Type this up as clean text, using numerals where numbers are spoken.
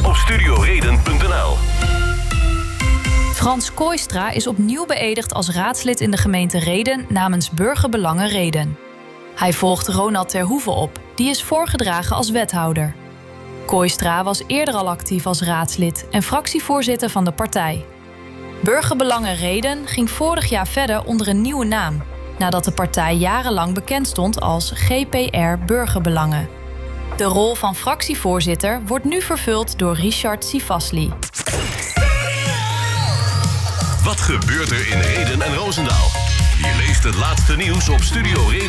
op studioreden.nl. Frans Kooistra is opnieuw beëdigd als raadslid in de gemeente Rheden namens Burgerbelangen Rheden. Hij volgt Ronald Terhoeven op, die is voorgedragen als wethouder. Kooistra was eerder al actief als raadslid en fractievoorzitter van de partij. Burgerbelangen Rheden ging vorig jaar verder onder een nieuwe naam, nadat de partij jarenlang bekend stond als GPR Burgerbelangen. De rol van fractievoorzitter wordt nu vervuld door Richard Sivasli. Wat gebeurt er in Rheden en Roosendaal? Je leest het laatste nieuws op studioreden.nl.